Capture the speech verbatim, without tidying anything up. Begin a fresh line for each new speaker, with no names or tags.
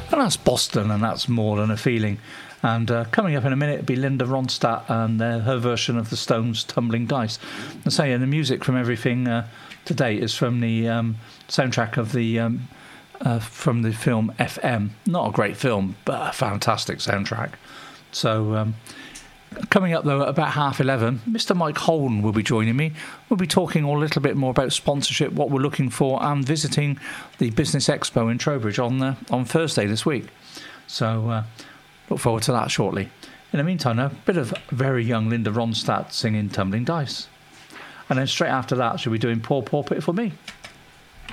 And that's Boston, and that's More Than a Feeling. And uh, coming up in a minute will be Linda Ronstadt and uh, her version of the Stones' Tumbling Dice. I say, and the music from everything uh, to date is from the um, soundtrack of the um, uh, from the film F M. Not a great film, but a fantastic soundtrack. So um, coming up, though, at about half eleven, Mister Mike Holden will be joining me. We'll be talking a little bit more about sponsorship, what we're looking for, and visiting the Business Expo in Trowbridge on uh, on Thursday this week. So uh, look forward to that shortly. In the meantime, a bit of very young Linda Ronstadt singing Tumbling Dice. And then straight after that, she'll be doing Poor, Poor, Pitiful Me.